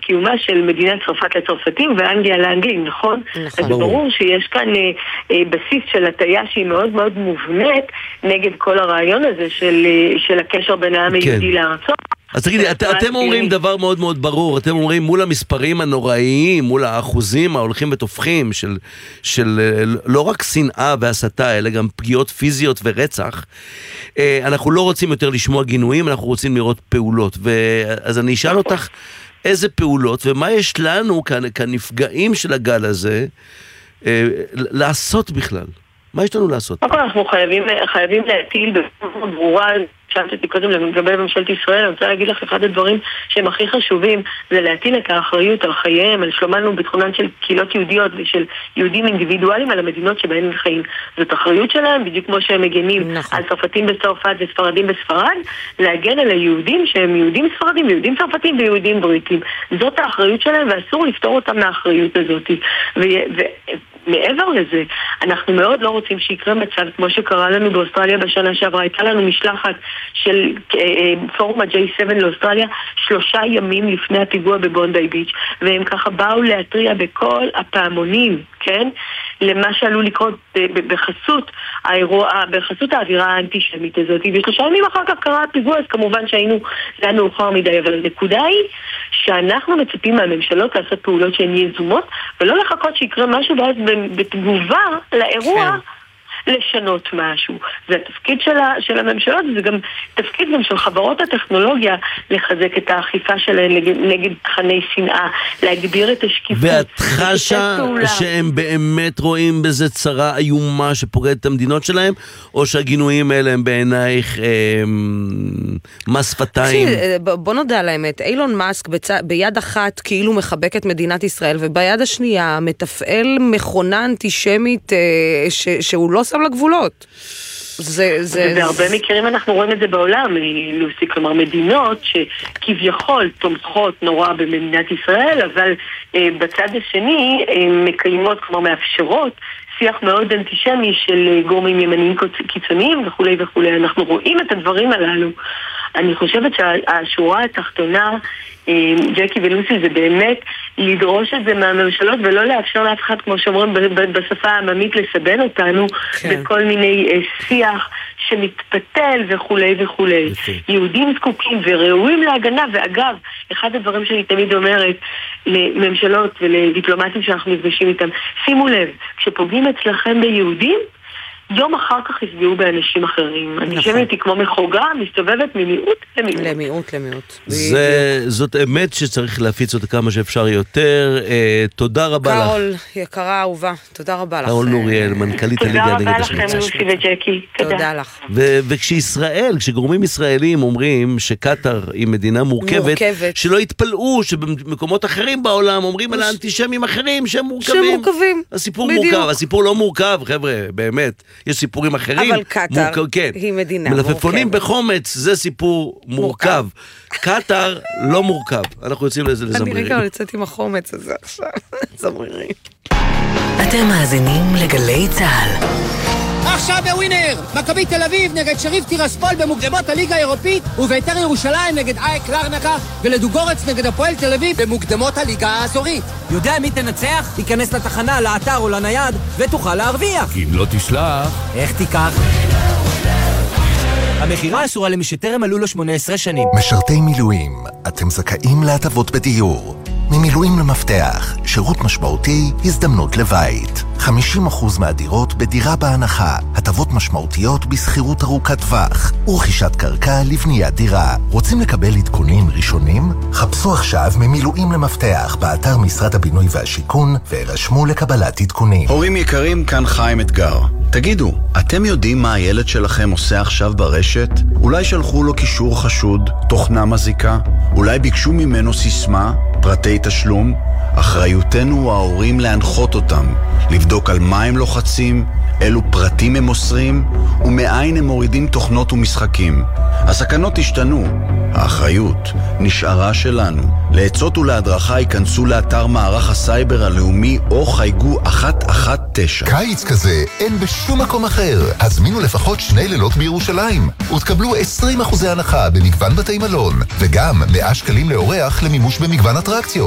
קיומה של מדינת צרפת לצרפתים ואנגליה לאנגלים, נכון? אז ברור שיש כאן בסיס של הטיה שהיא מאוד מאוד מובנית נגד כל הרעיון הזה של הקשר בין העם היהודי לארצו. אז תגידי, אתם אומרים דבר מאוד מאוד ברור, אתם אומרים מול המספרים הנוראיים, מול האחוזים ההולכים ותופחים של לא רק שנאה והסתה, אלא גם פגיעות פיזיות ורצח, אנחנו לא רוצים יותר לשמוע גינויים, אנחנו רוצים לראות פעולות. אז אני אשאל אותך איזה פעולות, ומה יש לנו כנפגעים של הגל הזה לעשות בכלל? מה יש לנו לעשות? אנחנו חייבים להטיל בצורה ברורה, שאלתי קודם לגבי ממשלת ישראל, אני רוצה להגיד לך אחד הדברים שהם הכי חשובים, זה להטיל את האחריות על חייהם, על שלומם וביטחונם של קהילות יהודיות ושל יהודים אינדיבידואליים על המדינות שבהן הם חיים. זאת אחריות שלהם, בדיוק כמו שהם מגנים על צרפתים בצרפת וספרדים בספרד, להגן על היהודים שהם יהודים ספרדים, יהודים צרפתים ויהודים בריטים. זאת האחריות שלהם ואסור לפתור אותם מהאחריות הזאת. מעבר לזה, אנחנו מאוד לא רוצים שיקרה מצב כמו שקרה לנו באוסטרליה בשנה שעברה. הייתה לנו משלחת של פורום ה-J7 לאוסטרליה 3 ימים לפני הפיגוע בבונדי ביץ', והם ככה באו להטריע בכל הפעמונים, כן? למה שעלול לקרות בחסות האירוע, בחסות האווירה האנטישמית הזאת. ו3 ימים אחר כך קרה הפיגוע, אז כמובן שהיינו לנו מאוחר מדי, אבל הנקודה היא שאנחנו מצפים מהממשלות לעשות פעולות שהן יזומות, ולא לחכות שיקרה משהו ואז בתגובה לאירוע לשנות משהו. זה התפקיד של הממשלות, וזה גם תפקיד גם של חברות הטכנולוגיה לחזק את האכיפה שלהן נגד תכני שנאה, להגביר את השקיפות. ואת חשה שהם באמת רואים בזה צרה איומה שפוגעת את המדינות שלהם, או שהגינויים האלה הם בעינייך מס שפתיים? בוא נודע על האמת, אילון מאסק ביד אחת כאילו מחבק את מדינת ישראל, וביד השנייה מתפעל מכונה אנטישמית שהוא לא שם לגבולות. בהרבה מקרים אנחנו רואים את זה בעולם, לוסי, כלומר מדינות שכביכול תומכות נורא במדינת ישראל, אבל בצד השני מקיימות, כלומר מאפשרות שיח מאוד אנטישמי של גורמים ימניים קיצוניים וכו' וכו'. אנחנו רואים את הדברים הללו. אני חושבת שהשורה התחתונה, ג'קי ולוסי, זה באמת לדרוש את זה מהממשלות ולא לאפשר לאף אחד, כמו שאומרים בשפה העממית, לסבן אותנו בכל מיני שיח שמתפתל וכו' וכו'. יהודים זקוקים וראויים להגנה, ואגב, אחד הדברים שאני תמיד אומרת לממשלות ולדיפלומטים שאנחנו נפגשים איתם, שימו לב, כשפוגעים אצלכם ביהודים, יום אחר כך יפגעו באנשים אחרים. אנטישמיות היא כמו מחוגה, מסתובבת ממיעוט למיעוט. זאת אמת שצריך להפיץ אותה כמה שאפשר יותר. תודה רבה לך. קרול, יקרה אהובה, תודה רבה לך. קרול נוריאל, מנכ"לית הליגה נגד השמצה. תודה רבה לכם, לוסי וג'קי. תודה לך. וכשגורמים ישראלים אומרים שקטר היא מדינה מורכבת, שלא יתפלאו שבמקומות אחרים בעולם אומרים על האנטישמים אחרים שהם מורכבים. הסיפור מורכב, הסיפור לא מורכב, חבר'ה, באמת. יש סיפורים אחרים. אבל קטר היא מדינה מורכבת. מלפפונים בחומץ, זה סיפור מורכב. קטר לא מורכב. אנחנו יוצאים לזה לזמרירים. אני רגע יוצאת עם החומץ הזה עכשיו. זמרירים. אתם מאזינים לגלי צהל. עכשיו בווינר, מכבי תל אביב נגד שריף טירספול במוקדמות הליגה האירופית, ובית"ר ירושלים נגד אייק לרנקה, ולדוגורץ נגד הפועל תל אביב במוקדמות הליגה האזורית. יודע מי תנצח? תיכנס לתחנה, לאתר או לנייד, ותוכל להרוויח. כי אם לא תשלח, איך תיקח? המחירה אסורה למי שטרם מלאו לו 18 שנים. משרתי מילואים, אתם זכאים להטבות בדיור. ממילואים למפתח, שירות משמעותי, הזדמנות לבית. 50% מהדירות בדירה בהנחה, הטבות משמעותיות בסחירות ארוכת טווח, ורכישת קרקע לבניית דירה. רוצים לקבל עדכונים ראשונים? חפשו עכשיו ממילואים למפתח באתר משרד הבינוי והשיכון, והירשמו לקבלת עדכונים. הורים יקרים, כאן חיים אתגר. תגידו, אתם יודעים מה הילד שלכם עושה עכשיו ברשת? אולי שלחו לו קישור חשוד, תוכנה מזיקה? אולי ביקשו ממנו סיסמה, פרטי תשלום? אחריותנו ההורים להנחות אותם, לבדוק על מה הם לוחצים, אילו פרטים הם מוסרים, ומאין הם מורידים תוכנות ומשחקים. הסכנות השתנו, האחריות נשארה שלנו. לעצות ולהדרכה ייכנסו לאתר מערך הסייבר הלאומי או חייגו 119. קיץ כזה אין בשום מקום אחר. הזמינו לפחות 2 לילות בירושלים ותקבלו 20% הנחה במגוון בתי מלון, וגם 100 שקלים לאורח למימוש במגוון אטרקציות.